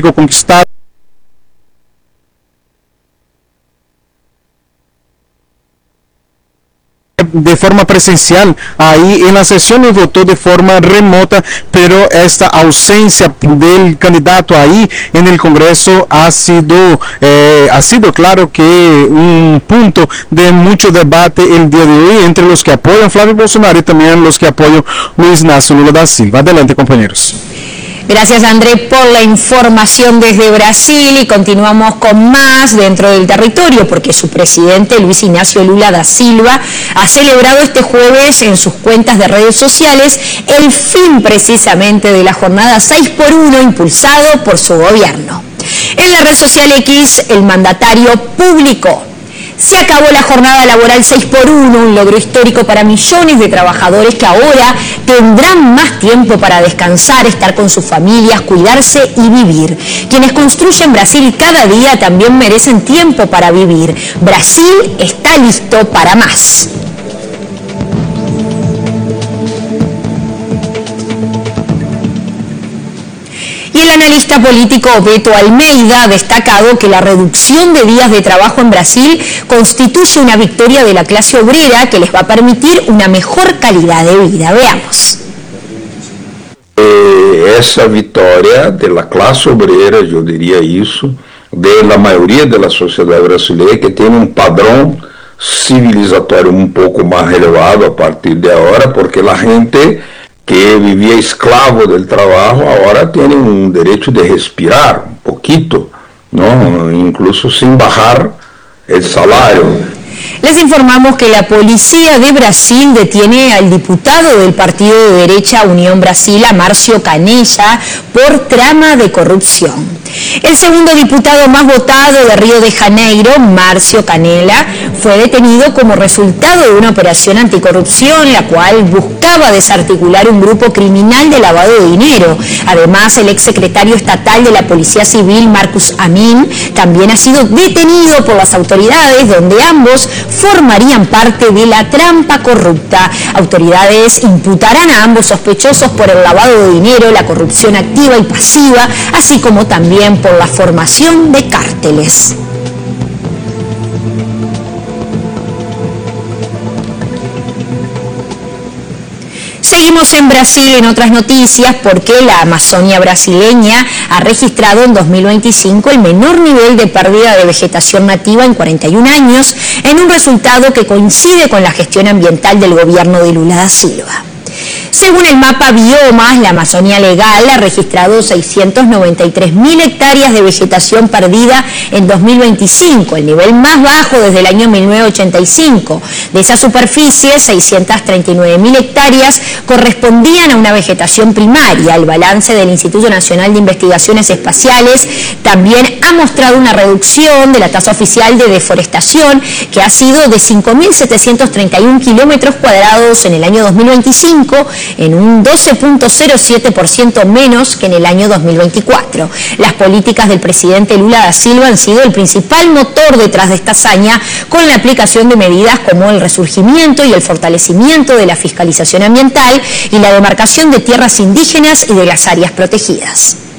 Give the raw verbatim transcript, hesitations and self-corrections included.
histórico conquistado de forma presencial ahí en la sesión y votó de forma remota, pero esta ausencia del candidato ahí en el Congreso ha sido eh, ha sido claro que un punto de mucho debate el día de hoy entre los que apoyan Flávio Bolsonaro y también los que apoyan Luiz Inácio Lula da Silva. Adelante, compañeros. Gracias, André, por la información desde Brasil, y continuamos con más dentro del territorio, porque su presidente, Luiz Inácio Lula da Silva, ha celebrado este jueves en sus cuentas de redes sociales el fin precisamente de la jornada seis por uno impulsado por su gobierno. En la red social X, el mandatario publicó: se acabó la jornada laboral seis por uno, un logro histórico para millones de trabajadores que ahora tendrán más tiempo para descansar, estar con sus familias, cuidarse y vivir. Quienes construyen Brasil cada día también merecen tiempo para vivir. Brasil está listo para más. Y el analista político Beto Almeida ha destacado que la reducción de días de trabajo en Brasil constituye una victoria de la clase obrera que les va a permitir una mejor calidad de vida. Veamos. Eh, essa vitória da classe obreira, eu diria isso, da maioria da sociedade brasileira, que tem um padrão civilizatório um pouco mais elevado a partir de agora, porque a gente que vivia esclavo del trabajo ahora tiene un derecho de respirar un poquito, ¿no? Incluso sin bajar el salario. Les informamos que la policía de Brasil detiene al diputado del partido de derecha Unión Brasil, Márcio Canella, por trama de corrupción. El segundo diputado más votado de Río de Janeiro, Márcio Canella, fue detenido como resultado de una operación anticorrupción, la cual buscaba desarticular un grupo criminal de lavado de dinero. Además, el exsecretario estatal de la Policía Civil, Marcos Amin, también ha sido detenido por las autoridades, donde ambos formarían parte de la trampa corrupta. Autoridades imputarán a ambos sospechosos por el lavado de dinero, la corrupción activa y pasiva, así como también por la formación de cárteles. Seguimos en Brasil en otras noticias, porque la Amazonia brasileña ha registrado en dos mil veinticinco el menor nivel de pérdida de vegetación nativa en cuarenta y un años, en un resultado que coincide con la gestión ambiental del gobierno de Lula da Silva. Según el mapa Biomas, la Amazonia legal ha registrado seiscientas noventa y tres mil hectáreas de vegetación perdida en dos mil veinticinco, el nivel más bajo desde el año mil novecientos ochenta y cinco. De esa superficie, seiscientas treinta y nueve mil hectáreas correspondían a una vegetación primaria. El balance del Instituto Nacional de Investigaciones Espaciales también ha mostrado una reducción de la tasa oficial de deforestación, que ha sido de cinco mil setecientos treinta y uno kilómetros cuadrados en el año dos mil veinticinco, en un doce punto cero siete por ciento menos que en el año dos mil veinticuatro. Las políticas del presidente Lula da Silva han sido el principal motor detrás de esta hazaña, con la aplicación de medidas como el resurgimiento y el fortalecimiento de la fiscalización ambiental y la demarcación de tierras indígenas y de las áreas protegidas.